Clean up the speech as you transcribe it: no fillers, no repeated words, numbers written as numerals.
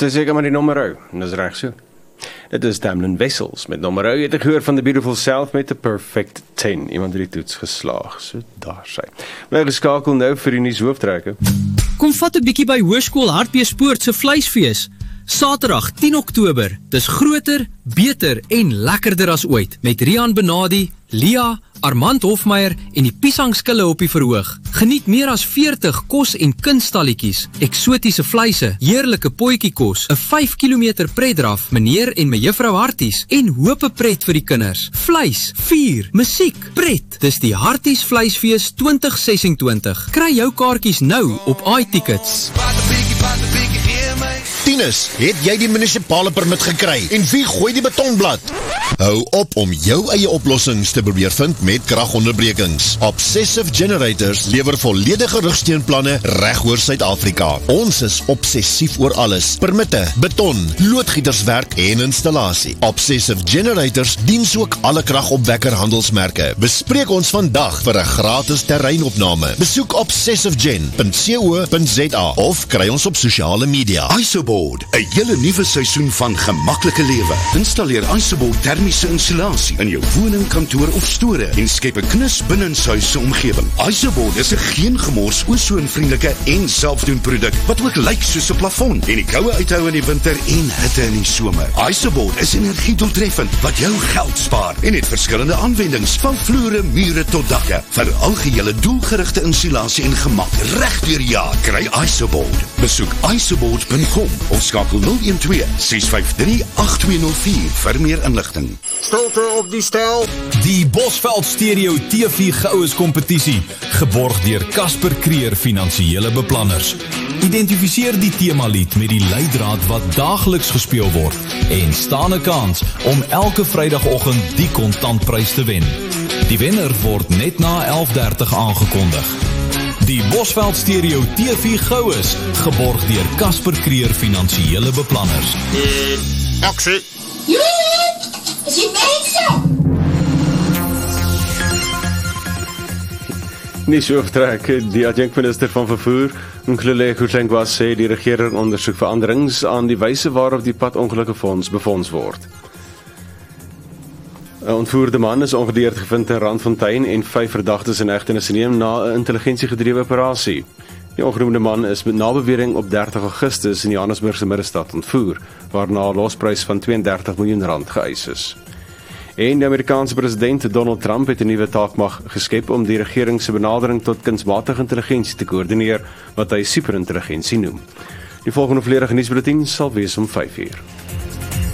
Dis seker maar die nommer, dis reg so. Dit is Tamlin Wessels met nommer. Jy het gehoor van The Beautiful South met The Perfect 10. Iemand het die toets geslaag. So daar sy. Bly geskakel nou vir die nuus hooftrekke. Kom vat 'n bietjie by Hoërskool Hartbeespoort se vleisfees. Saterdag 10 Oktober. Dis groter, beter en lekkerder as ooit met Rian Benadi, Lia, Armand Hofmeyer en die piesangskille op die verhoog. Geniet meer as 40 kos- en kunststalletjies, eksotiese vleise, heerlike potjiekos, 'n 5 km pretdraf, meneer en mejuffrou Harties en hope pret vir die kinders. Vleis, vuur, musiek, pret. Dis die Harties Vleisfees 2026. Kry jou kaartjies nou op iTickets. Tinus, het jy die munisipale permit gekry? En wie gooi die betonblad? Hou op om jou eie oplossings te probeer vind met kragonderbrekings. Obsessive Generators lewer volledige rugsteunplanne reg oor Suid-Afrika. Ons is obsessief oor alles. Permitte, beton, loodgieterswerk en installasie. Obsessive Generators dien ook alle kragopwekker handelsmerke. Bespreek ons vandag vir 'n gratis terreinopname. Besoek obsessivegen.co.za of kry ons op sosiale media. Isoboard, 'n hele nuwe seisoen van gemaklike lewe. Installeer Isoboard termiese insulasie in jou woning, kantoor of store en skep 'n knus binnenshuisse omgewing. Isoboard is 'n geen gemors, ozonvriendelike en selfdoen produk wat ook lyk soos 'n plafon en die koue uithou in die winter en hitte in die somer. Isoboard is energiedoeltreffend wat jou geld spaar en het verskillende aanwendings van vloere, mure tot dakke vir algehele doelgerigte insulasie en gemak reg deur die jaar. Kry Isoboard. Besoek isoboard.com of skakel 012 653 8204 vir meer inligting. Stilte op die stel. Die Bosveld Stereo TV Goues kompetisie, geborg deur Casper Creer Finansiële Beplanners. Identifiseer die temalied met die leidraad wat daagliks gespeel word en staan 'n kans om elke Vrydagoggend die kontantprys te wen. Die wenner word net na 11:30 aangekondig. Die Bosveld Stereo TV Goues, geborg deur Casper Creer Finansiële Beplanners. Aksie. Is die mense? Nie so optrek, die adjunkminister van vervoer, Nkululeko Hlengwa sê die regering ondersoek veranderings aan die wyse waarop die padongelukkefonds befonds word. 'n Ontvoerde man is ongedeerd gevind in Randfontein en 5 verdagtes in hegtenis geneem na 'n intelligentiegedrewe operasie. Die ongenoemde man is met nabewering op 30 Augustus in die Johannesburgse middestad ontvoer, waarna 'n losprys van R32 miljoen geëis is. En die Amerikaanse president Donald Trump het 'n nuwe taakmag geskep om die regering se benadering tot kunsmatige intelligensie te koördineer, wat hy superintelligensie noem. Die volgende volledige nuusbulletin sal wees om 5 uur.